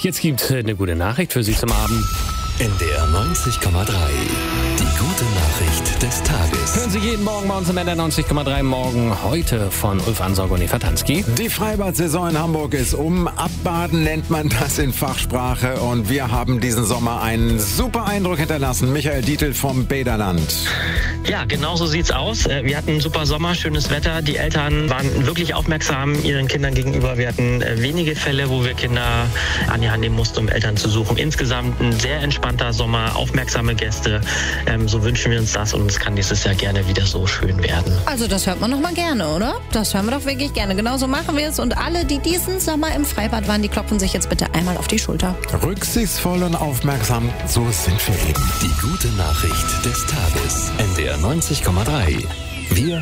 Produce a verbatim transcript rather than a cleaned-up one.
jetzt gibt eine gute Nachricht für Sie zum Abend. N D R neunzig Komma drei. Die gute Nachricht des Tages. Hören Sie jeden Morgen bei uns im N D R neunzig Komma drei Morgen. Heute von Ulf Ansauger und Eva Tansky. Die Freibad-Saison in Hamburg ist um. Abbaden nennt man das in Fachsprache. Und wir haben diesen Sommer einen super Eindruck hinterlassen. Michael Dietl vom Bäderland. Ja, genau so sieht's aus. Wir hatten einen super Sommer, schönes Wetter. Die Eltern waren wirklich aufmerksam ihren Kindern gegenüber. Wir hatten wenige Fälle, wo wir Kinder an die Hand nehmen mussten, um Eltern zu suchen. Insgesamt ein sehr entspannter Sommer, aufmerksame Gäste. Ähm, so wünschen wir uns das und es kann nächstes Jahr gerne wieder so schön werden. Also das hört man noch mal gerne, oder? Das hören wir doch wirklich gerne. Genauso machen wir es. Und alle, die diesen Sommer im Freibad waren, die klopfen sich jetzt bitte einmal auf die Schulter. Rücksichtsvoll und aufmerksam, so sind wir eben. Die gute Nachricht des Tages. N D R neunzig Komma drei. Wir